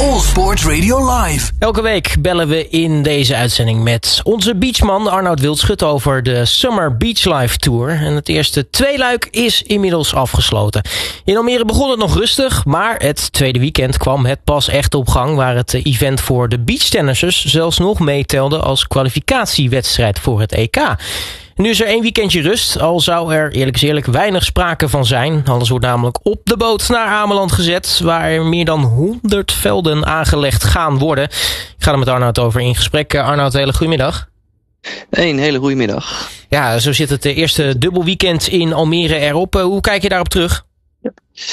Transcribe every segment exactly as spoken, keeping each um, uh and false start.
All Sports Radio Live. Elke week bellen we in deze uitzending met onze beachman Arnoud Wildschut over de Summer Beach Life Tour. En het eerste tweeluik is inmiddels afgesloten. In Almere begon het nog rustig, maar het tweede weekend kwam het pas echt op gang, waar het event voor de beachtennissers zelfs nog meetelde als kwalificatiewedstrijd voor het E K. Nu is er één weekendje rust, al zou er eerlijk is eerlijk weinig sprake van zijn. Alles wordt namelijk op de boot naar Ameland gezet, waar er meer dan honderd velden aangelegd gaan worden. Ik ga er met Arnoud over in gesprek. Arnoud, hele goedemiddag. Een hele goede middag. Ja, zo zit het eerste dubbelweekend in Almere erop. Hoe kijk je daarop terug? Ja.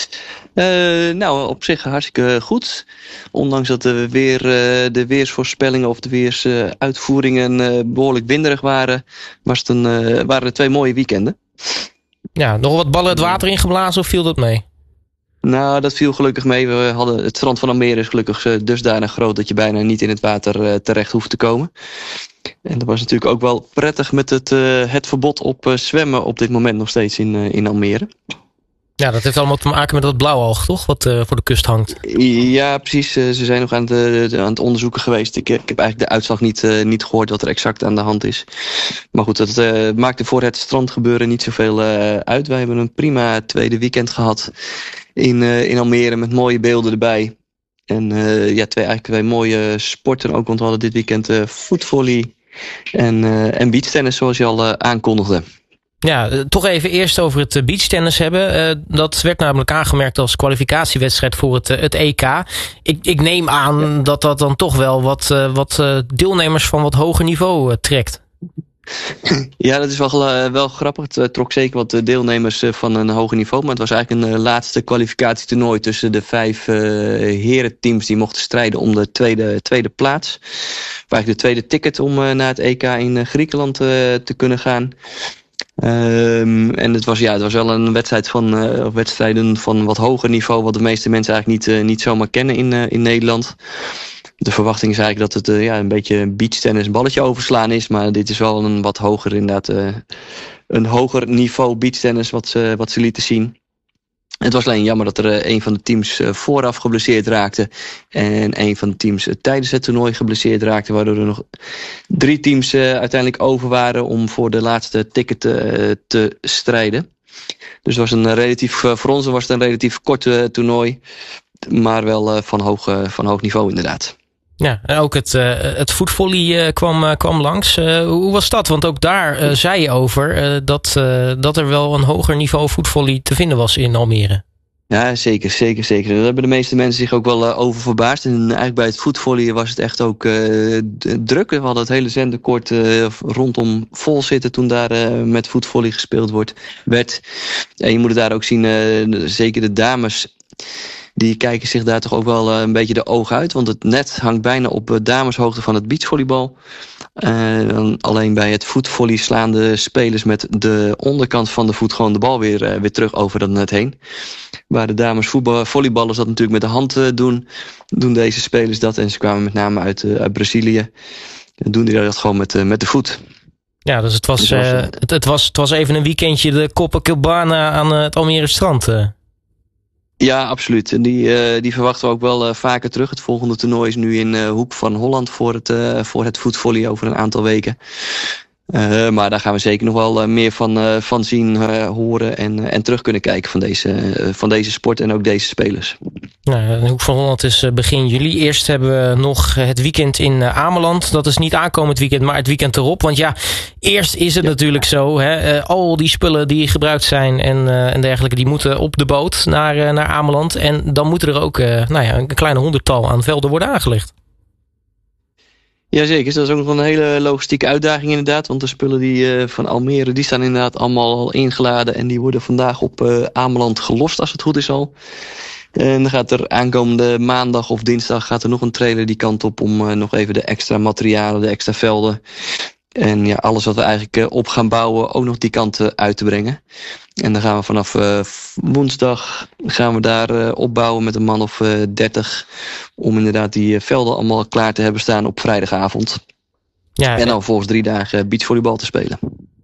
Uh, nou, op zich hartstikke goed. Ondanks dat de, weer, uh, de weersvoorspellingen of de weersuitvoeringen uh, behoorlijk winderig waren, was het een, uh, waren het twee mooie weekenden. Ja, nog wat ballen het water ingeblazen of viel dat mee? Nou, dat viel gelukkig mee. We hadden, het strand van Almere is gelukkig uh, dusdanig groot dat je bijna niet in het water uh, terecht hoeft te komen. En dat was natuurlijk ook wel prettig met het, uh, het verbod op uh, zwemmen op dit moment nog steeds in, uh, in Almere. Ja, dat heeft allemaal te maken met dat blauwalg, toch? Wat uh, voor de kust hangt. Ja, precies. Uh, ze zijn nog aan het, uh, aan het onderzoeken geweest. Ik, ik heb eigenlijk de uitslag niet, uh, niet gehoord wat er exact aan de hand is. Maar goed, dat uh, maakte voor het strandgebeuren niet zoveel uh, uit. Wij hebben een prima tweede weekend gehad in, uh, in Almere met mooie beelden erbij. En uh, ja, twee, eigenlijk twee mooie sporten ook, want we hadden dit weekend uh, voetvolley en, uh, en beachtennis, zoals je al uh, aankondigde. Ja, toch even eerst over het beachtennis hebben. Uh, dat werd namelijk aangemerkt als kwalificatiewedstrijd voor het, uh, het E K. Ik, ik neem aan ja. dat dat dan toch wel wat, uh, wat uh, deelnemers van wat hoger niveau uh, trekt. Ja, dat is wel, uh, wel grappig. Het uh, trok zeker wat uh, deelnemers uh, van een hoger niveau. Maar het was eigenlijk een uh, laatste kwalificatietoernooi tussen de vijf uh, herenteams die mochten strijden om de tweede, tweede plaats. Of eigenlijk de tweede ticket om uh, naar het E K in uh, Griekenland uh, te kunnen gaan. Um, en het was, ja, het was wel een wedstrijd van, uh, wedstrijden van wat hoger niveau, wat de meeste mensen eigenlijk niet, uh, niet zomaar kennen in, uh, in Nederland. De verwachting is eigenlijk dat het uh, ja, een beetje beachtennis, een balletje overslaan is, maar dit is wel een wat hoger inderdaad, uh, een hoger niveau beachtennis wat ze, wat ze lieten zien. Het was alleen jammer dat er uh, een van de teams uh, vooraf geblesseerd raakte en een van de teams uh, tijdens het toernooi geblesseerd raakte, waardoor er nog drie teams uh, uiteindelijk over waren om voor de laatste ticket uh, te strijden. Dus het was een relatief, uh, voor ons was het een relatief kort uh, toernooi, maar wel uh, van, hoog, uh, van hoog niveau inderdaad. Ja, en ook het, uh, het voetvolley uh, kwam, uh, kwam langs. Uh, hoe was dat? Want ook daar uh, zei je over uh, dat, uh, dat er wel een hoger niveau voetvolley te vinden was in Almere. Ja, zeker, zeker, zeker. Daar hebben de meeste mensen zich ook wel uh, over verbaasd. En eigenlijk bij het voetvolley was het echt ook uh, druk. We hadden het hele zenderkort uh, rondom vol zitten toen daar uh, met voetvolley gespeeld wordt, werd. En je moet het daar ook zien, uh, zeker de dames, die kijken zich daar toch ook wel uh, een beetje de ogen uit. Want het net hangt bijna op uh, dameshoogte van het beachvolleybal. Uh, dan alleen bij het voetvolley slaan de spelers met de onderkant van de voet gewoon de bal weer, uh, weer terug over dat net heen. Waar de dames voetbal, volleyballers dat natuurlijk met de hand uh, doen, doen deze spelers dat. En ze kwamen met name uit, uh, uit Brazilië. Dan doen die dat gewoon met, uh, met de voet. Ja, dus het was, dus was, uh, het, het, was, het was even een weekendje de Copacabana aan uh, het Almere strand. Uh. Ja, absoluut. En die, uh, die verwachten we ook wel uh, vaker terug. Het volgende toernooi is nu in uh, Hoek van Holland voor het, uh, voor het voetvolley over een aantal weken. Uh, maar daar gaan we zeker nog wel uh, meer van, uh, van zien, uh, horen en, uh, en terug kunnen kijken van deze, uh, van deze sport en ook deze spelers. Nou, de Hoek van Holland is begin juli. Eerst hebben we nog het weekend in Ameland. Dat is niet aankomend weekend, maar het weekend erop. Want ja, eerst is het ja. natuurlijk zo. Hè, uh, al die spullen die gebruikt zijn en, uh, en dergelijke, die moeten op de boot naar, uh, naar Ameland. En dan moeten er ook uh, nou ja, een kleine honderdtal aan velden worden aangelegd. Jazeker, dat is ook nog een hele logistieke uitdaging inderdaad. Want de spullen die, uh, van Almere die staan inderdaad allemaal al ingeladen. En die worden vandaag op uh, Ameland gelost als het goed is al. En dan gaat er aankomende maandag of dinsdag gaat er nog een trailer die kant op om uh, nog even de extra materialen, de extra velden en ja, alles wat we eigenlijk uh, op gaan bouwen ook nog die kant uh, uit te brengen. En dan gaan we vanaf uh, woensdag gaan we daar uh, opbouwen met een man of uh, dertig om inderdaad die uh, velden allemaal klaar te hebben staan op vrijdagavond. Ja, en dan volgens drie dagen beachvolleybal te spelen.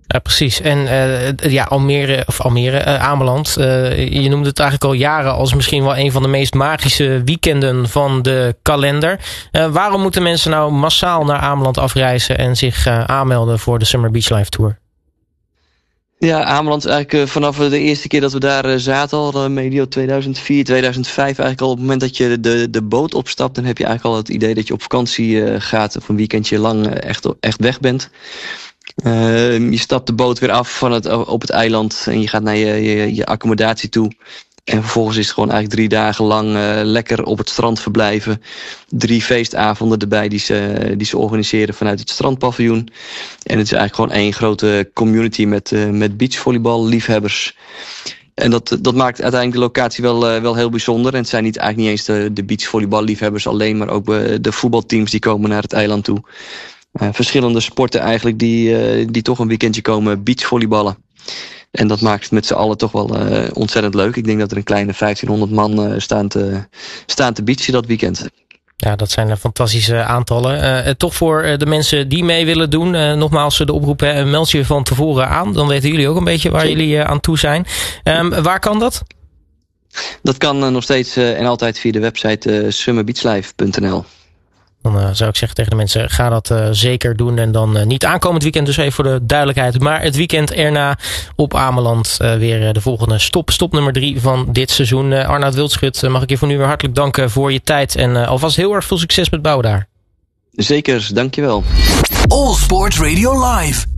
Ja, precies. En uh, ja, Almere, of Almere, uh, Ameland. Uh, je noemde het eigenlijk al jaren als misschien wel een van de meest magische weekenden van de kalender. Uh, waarom moeten mensen nou massaal naar Ameland afreizen en zich uh, aanmelden voor de Summer Beach Life Tour? Ja, Ameland is eigenlijk uh, vanaf de eerste keer dat we daar uh, zaten, al uh, medio tweeduizend vier, tweeduizend vijf, eigenlijk al op het moment dat je de, de boot opstapt, dan heb je eigenlijk al het idee dat je op vakantie uh, gaat of een weekendje lang uh, echt, echt weg bent. Uh, je stapt de boot weer af van het, op het eiland en je gaat naar je, je, je accommodatie toe. En vervolgens is het gewoon eigenlijk drie dagen lang uh, lekker op het strand verblijven. Drie feestavonden erbij die ze, die ze organiseren vanuit het strandpaviljoen. En het is eigenlijk gewoon één grote community met, uh, met beachvolleybal liefhebbers. En dat, dat maakt uiteindelijk de locatie wel, uh, wel heel bijzonder. En het zijn niet, eigenlijk niet eens de, de beachvolleybal liefhebbers alleen, maar ook uh, de voetbalteams die komen naar het eiland toe. Uh, verschillende sporten eigenlijk die, uh, die toch een weekendje komen beachvolleyballen. En dat maakt het met z'n allen toch wel uh, ontzettend leuk. Ik denk dat er een kleine vijftienhonderd man uh, staan, te, staan te beachen dat weekend. Ja, dat zijn fantastische aantallen. Uh, toch voor de mensen die mee willen doen, uh, nogmaals de oproep, hè, meld je van tevoren aan. Dan weten jullie ook een beetje waar jullie uh, aan toe zijn. Um, waar kan dat? Dat kan uh, nog steeds uh, en altijd via de website uh, summer beach life punt n l. Dan uh, zou ik zeggen tegen de mensen, ga dat uh, zeker doen. En dan uh, niet aankomend weekend, dus even voor de duidelijkheid. Maar het weekend erna op Ameland uh, weer uh, de volgende stop. Stop nummer drie van dit seizoen. Uh, Arnoud Wildschut, uh, mag ik je voor nu weer hartelijk danken voor je tijd. En uh, alvast heel erg veel succes met bouwen daar. Zeker, dankjewel. All Sport Radio Live.